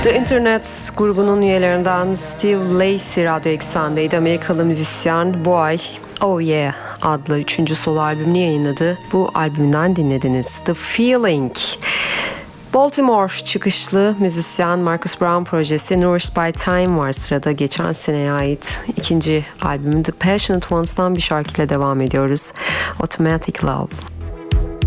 The Internet grubunun üyelerinden Steve Lacy Radyo Eksen'deydi. Amerikalı müzisyen bu ay Oh Yeah adlı 3. solo albümünü yayınladı. Bu albümden dinlediniz. The Feeling. Baltimore çıkışlı müzisyen Marcus Brown projesi Nourished by Time var sırada. Geçen seneye ait 2. albümü The Passionate Ones'tan bir şarkıyla devam ediyoruz. Automatic Love.